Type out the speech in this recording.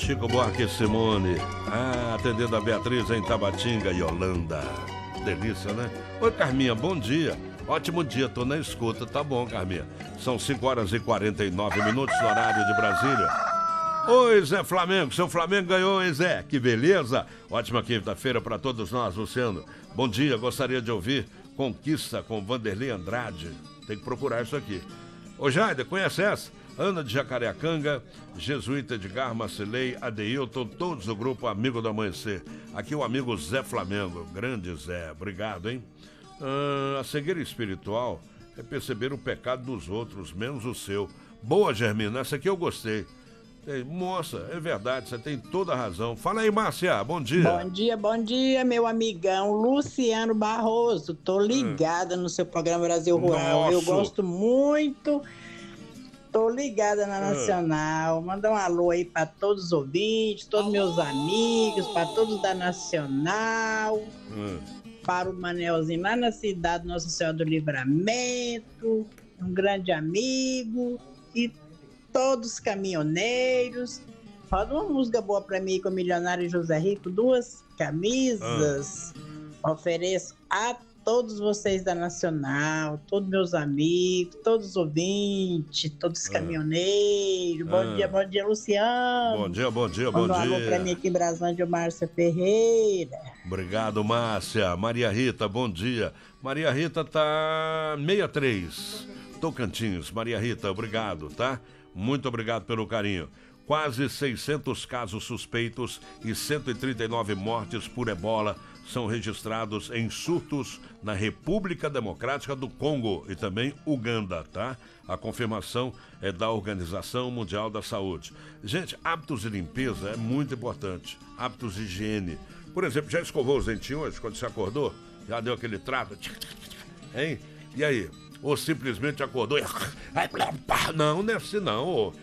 Chico Buarque e Simone. Atendendo a Beatriz em Tabatinga e Holanda. Delícia, né? Oi, Carminha, bom dia. Ótimo dia, tô na escuta. Tá bom, Carminha. São 5h49 no horário de Brasília. Oi, Zé Flamengo. Seu Flamengo ganhou, hein, Zé? Que beleza. Ótima quinta-feira para todos nós, Luciano. Bom dia, gostaria de ouvir Conquista com Vanderlei Andrade. Tem que procurar isso aqui. Ô, Jaida, conhece essa? Ana de Jacareacanga, Jesuíta Edgar, Marcelei, Adeilton, todos do grupo Amigo do Amanhecer. Aqui o amigo Zé Flamengo. Grande Zé, obrigado, hein? A cegueira espiritual é perceber o pecado dos outros, menos o seu. Boa, Germina, essa aqui eu gostei. Moça, é verdade, você tem toda a razão. Fala aí, Márcia, bom dia. Bom dia, meu amigão Luciano Barroso. Tô ligada no seu programa Brasil Rural. Nossa. Eu gosto muito. Tô ligada na Nacional. Manda um alô aí pra todos os ouvintes, todos meus amigos, pra todos da Nacional. Para o Manelzinho lá na cidade Nossa Senhora do Livramento. Um grande amigo. E todos os caminhoneiros. Roda uma música boa pra mim com o Milionário José Rico, 2 camisas. Ofereço a todos vocês da Nacional, todos meus amigos, todos os ouvintes, todos os caminhoneiros. Bom dia, Luciano. Bom dia. Manda um alô pra mim aqui em Braslândia, Márcia Ferreira. Obrigado, Márcia. Maria Rita, bom dia. Maria Rita tá 63. Tocantins. Maria Rita, obrigado, tá? Muito obrigado pelo carinho. Quase 600 casos suspeitos e 139 mortes por ebola são registrados em surtos na República Democrática do Congo e também Uganda, tá? A confirmação é da Organização Mundial da Saúde. Gente, hábitos de limpeza é muito importante. Hábitos de higiene. Por exemplo, já escovou os dentinhos hoje quando você acordou? Já deu aquele trato? Hein? E aí? Ou simplesmente acordou e... Não é assim não,